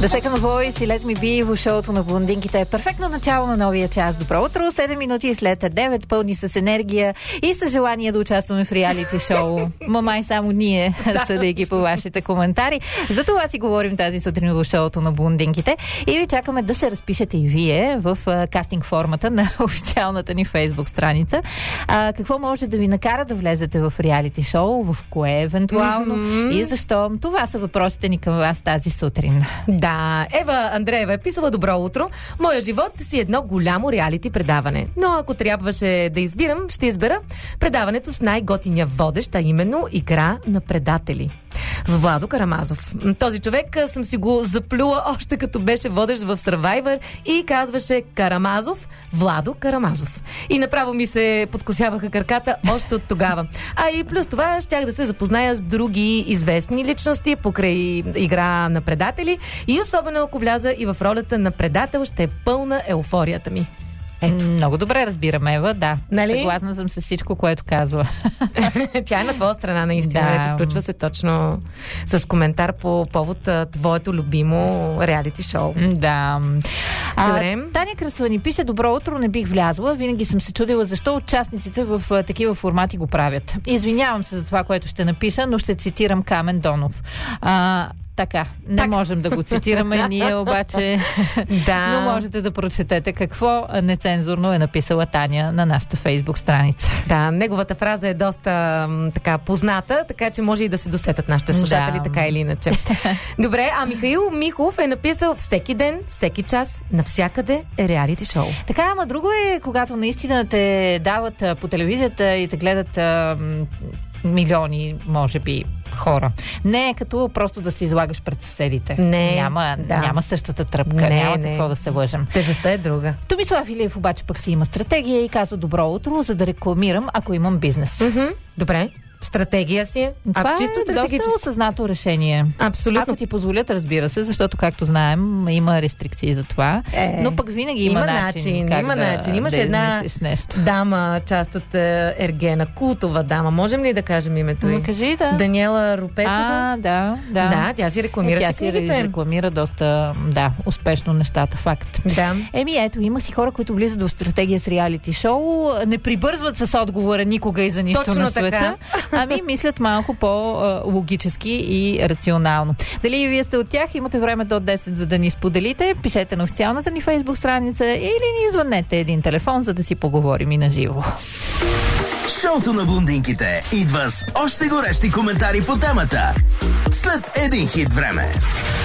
The Second Voice и Let Me Be в шоуто на блондинките е перфектно начало на новия час. Добро утро, 7 минути след 9, пълни с енергия и с желание да участваме в реалити шоу. Мамай само ние, съдейки по вашите коментари. За това си говорим тази сутрин в шоуто на блондинките и ви чакаме да се разпишете и вие в кастинг формата на официалната ни Фейсбук страница. Какво може да ви накара да влезете в реалити шоу, в кое евентуално и защо? Това са въпросите ни към вас тази сутрин. Да, Ева Андреева е писала: добро утро. Моя живот си едно голямо реалити предаване. Но ако трябваше да избирам, ще избера предаването с най-готиния водещ, а именно Игра на предатели. Владо Карамазов. Този човек съм си го заплюла още като беше водещ в Survivor и казваше Карамазов, Владо Карамазов. И направо ми се подкосяваха краката още от тогава. А и плюс това щях да се запозная с други известни личности покрай Игра на предатели и особено ако вляза и в ролята на предател, ще е пълна еуфорията ми. Ето. Много добре разбираме, Ева, да. Нали? Съгласна съм с всичко, което казва. Тя е на твоя страна, наистина. Да. Ето, включва се точно с коментар по повод твоето любимо реалити шоу. Да. Добре. Таня Кръстова ни пише: добро утро, не бих влязла. Винаги съм се чудила защо участниците в такива формати го правят. Извинявам се за това, което ще напиша, но ще цитирам Камен Донов. Така, не можем да го цитираме ние, обаче, но можете да прочетете какво нецензурно е написала Таня на нашата Фейсбук страница. Да, неговата фраза е доста така позната, така че може и да се досетат нашите слушатели, така или иначе. Добре, а Михаил Михов е написал: всеки ден, всеки час, навсякъде е реалити шоу. Така, ама друго е, когато наистина те дават по телевизията и те гледат милиони, може би, хора. Не е като просто да се излагаш пред съседите. Няма същата тръпка, няма какво да се лъжем. Тежестта е друга. Томислав Илиев обаче пък си има стратегия и казва: добро утро, за да рекламирам, ако имам бизнес. Добре. Стратегия си. Това чисто стратегически. доста осъзнато решение. Абсолютно. Ако ти позволят, разбира се, защото, както знаем, има рестрикции за това. Но пък винаги има начин. Имаше една дама, част от Ергена, култова дама. Можем ли да кажем името й? Кажи, да. Даниела Рупетова. Да, тя си рекламираше книгите. Тя си рекламира доста, успешно нещата, факт. Да. Ето, има си хора, които влизат в стратегия с реалити шоу, не прибързват с отговора никога и за нищо точно на света. Така. Мислят малко по-логически и рационално. Дали и вие сте от тях? Имате време до 10, за да ни споделите. Пишете на официалната ни Фейсбук страница или ни звъннете един телефон, за да си поговорим и на живо. Шоуто на блондинките идва с още горещи коментари по темата след един хит време.